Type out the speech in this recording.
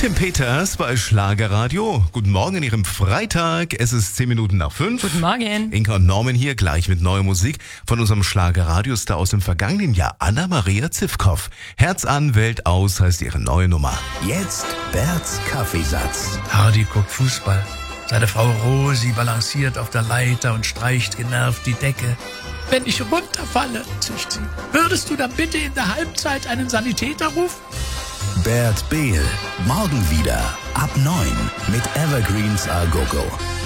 Tim Peters bei Schlagerradio. Guten Morgen an Ihrem Freitag. Es ist 10 Minuten nach 5. Guten Morgen. Inka und Norman hier, gleich mit neuer Musik von unserem Schlagerradiostar aus dem vergangenen Jahr, Anna-Maria Zivkow. Herz an, Welt aus heißt ihre neue Nummer. Jetzt Berts Kaffeesatz. Hardy guckt Fußball. Seine Frau Rosi balanciert auf der Leiter und streicht genervt die Decke. Wenn ich runterfalle, zischt sie, würdest du dann bitte in der Halbzeit einen Sanitäter rufen? Bert Behl. Morgen wieder ab 9 mit Evergreens A Go Go.